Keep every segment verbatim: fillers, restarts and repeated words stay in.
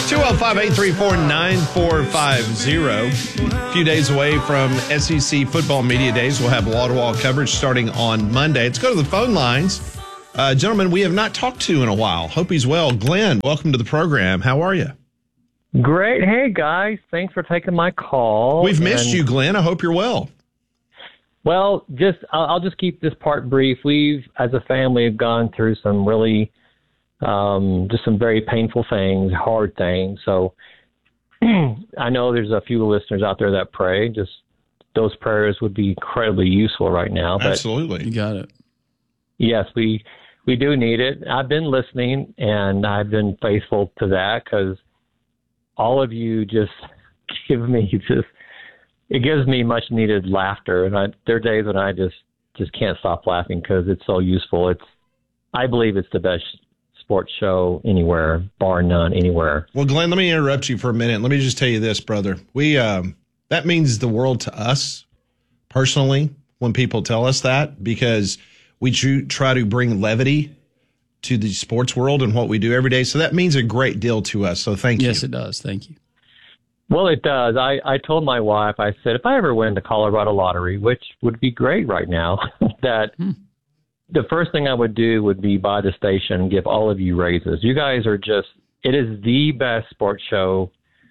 two oh five, eight three four, nine four five zero. A few days away from S E C Football Media Days. We'll have wall-to-wall coverage starting on Monday. Let's go to the phone lines. Uh, gentlemen, we have not talked to in a while. Hope he's well. Glenn, welcome to the program. How are you? Great. Hey, guys. Thanks for taking my call. We've missed and, you, Glenn. I hope you're well. Well, just I'll, I'll just keep this part brief. We've, as a family, have gone through some really, um, just some very painful things, hard things. So I know there's a few listeners out there that pray. Just those prayers would be incredibly useful right now. But absolutely. You got it. Yes, we we do need it. I've been listening, and I've been faithful to that because all of you just give me just, it gives me much needed laughter. And I, there are days when I just, just can't stop laughing because it's so useful. It's, I believe it's the best sports show anywhere, bar none, anywhere. Well, Glenn, let me interrupt you for a minute. Let me just tell you this, brother. We, um, that means the world to us personally when people tell us that, because we try to bring levity to the sports world and what we do every day. So that means a great deal to us. So thank you. Yes, it does. Thank you. Well, it does. I, I told my wife, I said, if I ever win the Colorado lottery, which would be great right now, that hmm. the first thing I would do would be buy the station and give all of you raises. You guys are just, it is the best sports show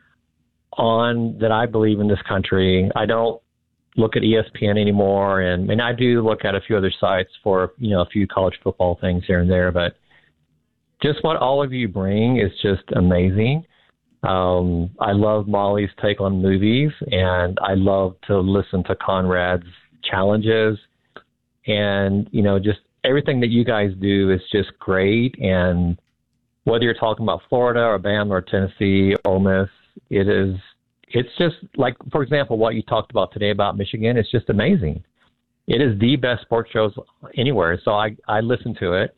on that I believe in this country. I don't look at E S P N anymore. And, and I do look at a few other sites for, you know, a few college football things here and there, but just what all of you bring is just amazing. Um, I love Molly's take on movies, and I love to listen to Conrad's challenges. And, you know, just everything that you guys do is just great. And whether you're talking about Florida or Bama or Tennessee, Ole Miss, it is, it's just like, for example, what you talked about today about Michigan, it's just amazing. It is the best sports shows anywhere. So I, I listen to it,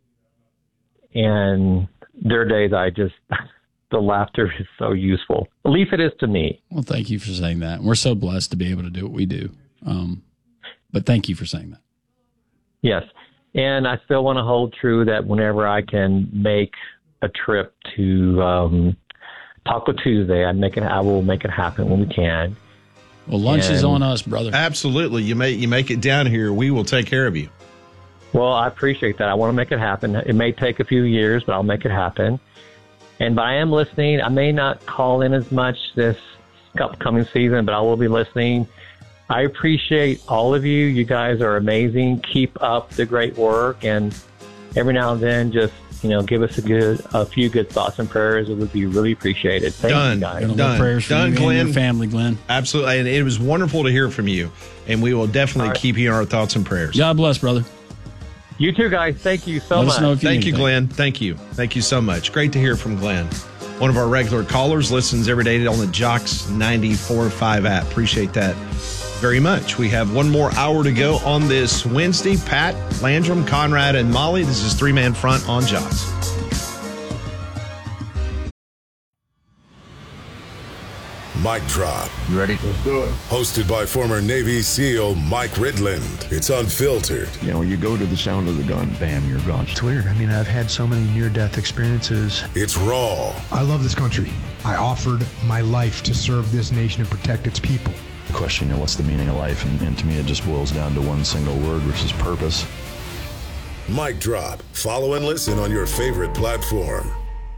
and there are days I just, the laughter is so useful. At least it is to me. Well, thank you for saying that. We're so blessed to be able to do what we do. Um, but thank you for saying that. Yes. And I still want to hold true that whenever I can make a trip to um, Taco Tuesday, I make it. I will make it happen when we can. Well, lunch and, is on us, brother. Absolutely. You make you make it down here. We will take care of you. Well, I appreciate that. I want to make it happen. It may take a few years, but I'll make it happen. And but I am listening. I may not call in as much this upcoming season, but I will be listening. I appreciate all of you. You guys are amazing. Keep up the great work, and every now and then, just you know, give us a good, a few good thoughts and prayers. It would be really appreciated. Thank Done. you, guys. Done. Prayers for Done, you Glenn. and your family, Glenn. Absolutely, and it was wonderful to hear from you. And we will definitely right. keep you in our thoughts and prayers. God bless, brother. You too, guys. Thank you so Let much. Us know if you Thank need you, anything. Glenn. Thank you. Thank you so much. Great to hear from Glenn. One of our regular callers, listens every day on the Jocks ninety-four point five app. Appreciate that very much. We have one more hour to go on this Wednesday. Pat, Landrum, Conrad, and Molly. This is Three Man Front on Jocks. Mic drop. You ready? Let's do it. Hosted by former Navy SEAL Mike Ridland. It's unfiltered. You know, you go to the sound of the gun, bam, you're gone. It's weird. I mean, I've had so many near-death experiences. It's raw. I love this country. I offered my life to serve this nation and protect its people. The question, you know, what's the meaning of life? And, and to me, it just boils down to one single word, which is purpose. Mic drop. Follow and listen on your favorite platform.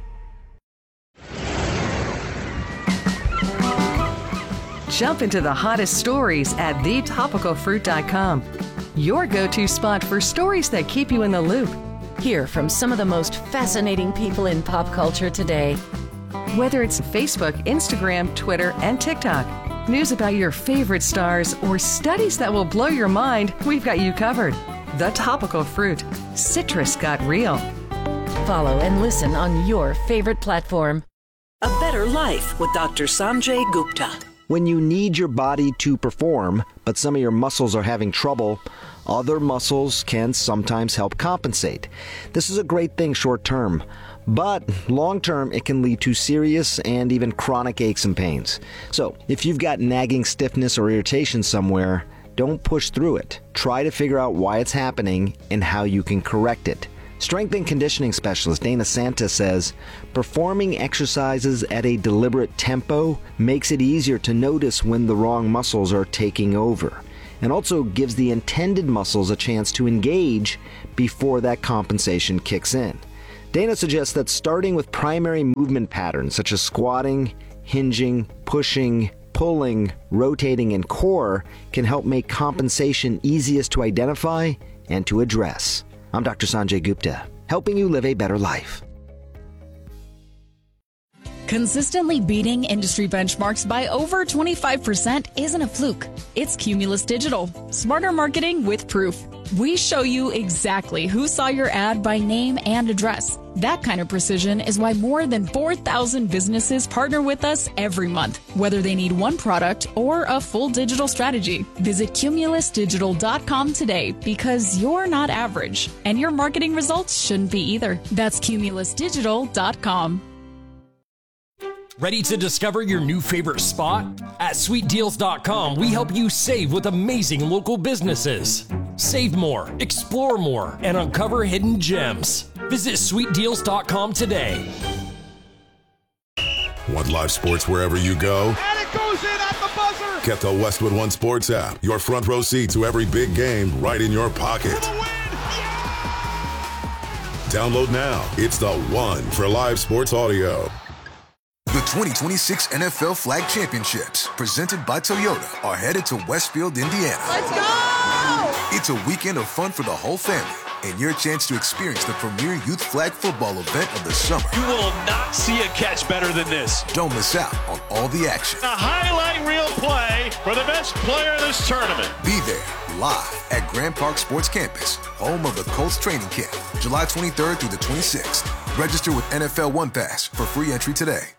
Jump into the hottest stories at the topical fruit dot com. Your go-to spot for stories that keep you in the loop. Hear from some of the most fascinating people in pop culture today. Whether it's Facebook, Instagram, Twitter, and TikTok, news about your favorite stars, or studies that will blow your mind, we've got you covered. The Topical Fruit. Citrus got real. Follow and listen on your favorite platform. A Better Life with Doctor Sanjay Gupta. When you need your body to perform, but some of your muscles are having trouble, other muscles can sometimes help compensate. This is a great thing short term, but long term it can lead to serious and even chronic aches and pains. So if you've got nagging stiffness or irritation somewhere, don't push through it. Try to figure out why it's happening and how you can correct it. Strength and conditioning specialist Dana Santa says performing exercises at a deliberate tempo makes it easier to notice when the wrong muscles are taking over, and also gives the intended muscles a chance to engage before that compensation kicks in. Dana suggests that starting with primary movement patterns such as squatting, hinging, pushing, pulling, rotating, and core can help make compensation easiest to identify and to address. I'm Doctor Sanjay Gupta, helping you live a better life. Consistently beating industry benchmarks by over twenty-five percent isn't a fluke. It's Cumulus Digital. Smarter marketing with proof. We show you exactly who saw your ad by name and address. That kind of precision is why more than four thousand businesses partner with us every month, whether they need one product or a full digital strategy. Visit cumulus digital dot com today, because you're not average, and your marketing results shouldn't be either. That's cumulus digital dot com. Ready to discover your new favorite spot? At sweet deals dot com, we help you save with amazing local businesses. Save more, explore more, and uncover hidden gems. Visit sweet deals dot com today. Want live sports wherever you go? And it goes in at the buzzer! Get the Westwood One Sports app. Your front row seat to every big game right in your pocket. For the win! Yeah! Download now. It's the one for live sports audio. The twenty twenty-six N F L Flag Championships, presented by Toyota, are headed to Westfield, Indiana. Let's go! It's a weekend of fun for the whole family, and your chance to experience the premier youth flag football event of the summer. You will not see a catch better than this. Don't miss out on all the action. A highlight reel play for the best player in this tournament. Be there, live at Grand Park Sports Campus, home of the Colts training camp, July twenty-third through the twenty-sixth. Register with N F L One Pass for free entry today.